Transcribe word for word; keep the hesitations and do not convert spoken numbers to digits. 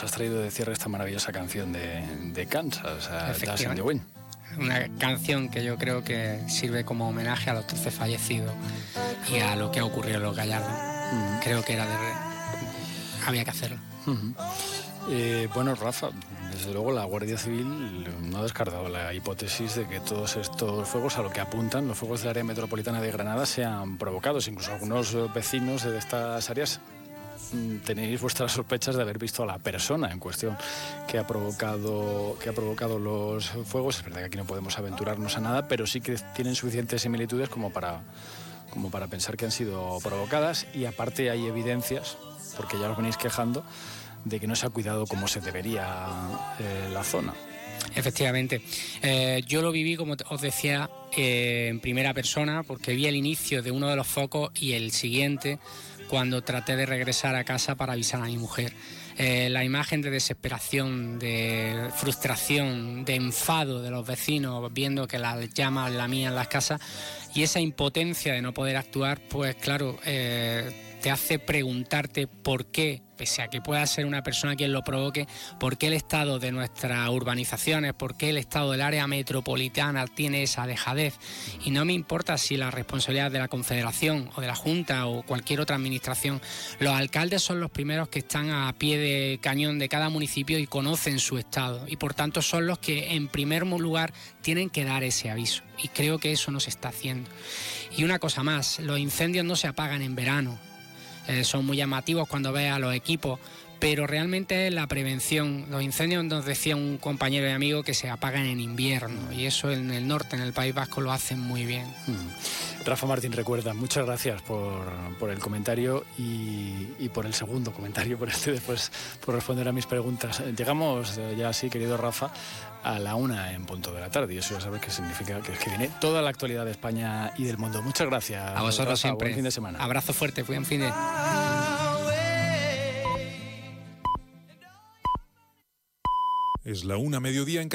nos has traído de cierre esta maravillosa canción de, de Kansas, a Dust in the Wind. Una canción que yo creo que sirve como homenaje a los trece fallecidos y a lo que ha ocurrido en Los Gallardos. Uh-huh. Creo que era de... había que hacerlo. Uh-huh. Eh, bueno, Rafa, desde luego la Guardia Civil no ha descartado la hipótesis de que todos estos fuegos, a lo que apuntan, los fuegos del área metropolitana de Granada, sean provocados. Incluso algunos vecinos de estas áreas tenéis vuestras sospechas de haber visto a la persona en cuestión que ha provocado que ha provocado los fuegos. Es verdad que aquí no podemos aventurarnos a nada, pero sí que tienen suficientes similitudes como para, como para pensar que han sido provocadas, y aparte hay evidencias, porque ya os venís quejando, de que no se ha cuidado como se debería eh, la zona. Efectivamente. Eh, yo lo viví, como os decía, eh, en primera persona, porque vi el inicio de uno de los focos y el siguiente cuando traté de regresar a casa para avisar a mi mujer. Eh, la imagen de desesperación, de frustración, de enfado de los vecinos viendo que las llamas lamían las casas, y esa impotencia de no poder actuar, pues claro, eh, te hace preguntarte por qué, pese a que pueda ser una persona quien lo provoque, por qué el estado de nuestras urbanizaciones, por qué el estado del área metropolitana tiene esa dejadez. Y no me importa si la responsabilidad de la Confederación o de la Junta o cualquier otra administración. Los alcaldes son los primeros que están a pie de cañón de cada municipio y conocen su estado, y por tanto son los que en primer lugar tienen que dar ese aviso, y creo que eso no se está haciendo. Y una cosa más, los incendios no se apagan en verano. Eh, son muy llamativos cuando ves a los equipos, pero realmente es la prevención. Los incendios, nos decía un compañero y amigo, que se apagan en invierno, y eso en el norte, en el País Vasco, lo hacen muy bien. Mm. Rafa Martín Recuerda, muchas gracias por, por el comentario y, y por el segundo comentario, por este después, por responder a mis preguntas. Llegamos ya así, querido Rafa, a la una en punto de la tarde, y eso ya sabes qué significa, que es que viene toda la actualidad de España y del mundo. Muchas gracias. A vosotros, Rafa, siempre. Buen fin de semana. Abrazo fuerte, buen fin de... Es la una mediodía en